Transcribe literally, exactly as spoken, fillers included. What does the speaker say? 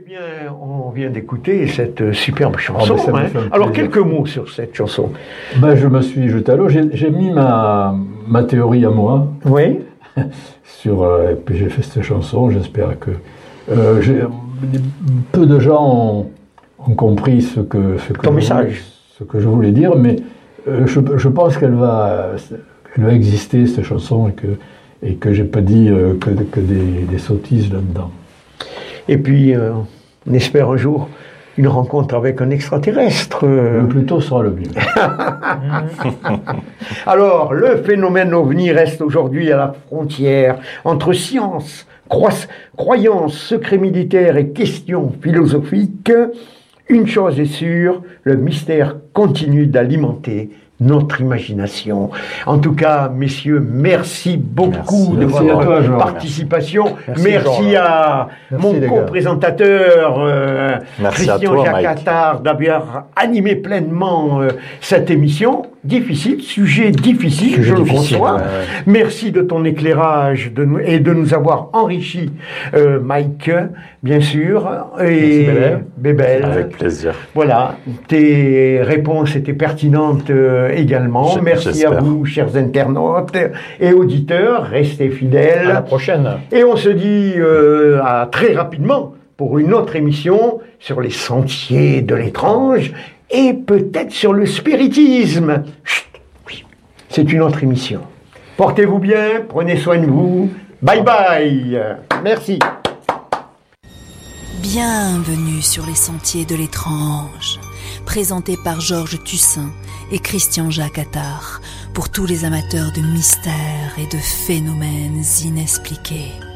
bien, on vient d'écouter cette superbe chanson. Oh, hein. Alors, quelques mots sur cette chanson. Ben, je me suis jeté à l'eau. J'ai, j'ai mis ma, ma théorie à moi. Oui. sur, euh, et puis j'ai fait cette chanson. J'espère que euh, j'ai, peu de gens ont, ont compris ce que, ce que ton je message, voulais, ce que je voulais dire, mais euh, je, je pense qu'elle va, elle va exister cette chanson et que et que j'ai pas dit euh, que, que des, des sottises là-dedans. Et puis, euh, on espère un jour une rencontre avec un extraterrestre. Le plus tôt sera le mieux. Alors, le phénomène ovni reste aujourd'hui à la frontière entre science, croix- croyance, secret militaire et questions philosophiques. Une chose est sûre, le mystère continue d'alimenter notre imagination. En tout cas, messieurs, merci beaucoup merci. de merci votre toi, participation. Merci, merci à merci mon co-présentateur euh, Christian Jacques Attard d'avoir animé pleinement euh, cette émission. Difficile, sujet difficile, sujet je le conçois. Ouais, ouais. Merci de ton éclairage de nous, et de nous avoir enrichi, euh, Mike, bien sûr, et Bébel. Avec plaisir. Voilà, tes réponses étaient pertinentes euh, également. Je, Merci j'espère. à vous, chers internautes et auditeurs. Restez fidèles. À la prochaine. Et on se dit euh, à très rapidement pour une autre émission sur les sentiers de l'étrange et peut-être sur le spiritisme. Chut, oui, c'est une autre émission. Portez-vous bien, prenez soin de vous. Bye bye. Merci. Bienvenue sur les sentiers de l'étrange, présenté par Georges Tussin et Christian Jacques Attard, pour tous les amateurs de mystères et de phénomènes inexpliqués.